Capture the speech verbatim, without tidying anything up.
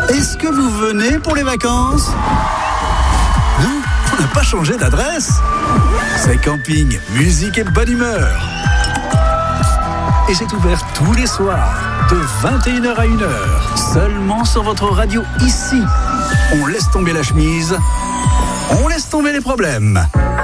Est-ce que vous venez pour les vacances ? Non, on n'a pas changé d'adresse. C'est camping, musique et bonne humeur. Et c'est ouvert tous les soirs, de vingt et une heures à une heure, seulement sur votre radio ici. On laisse tomber la chemise, on laisse tomber les problèmes.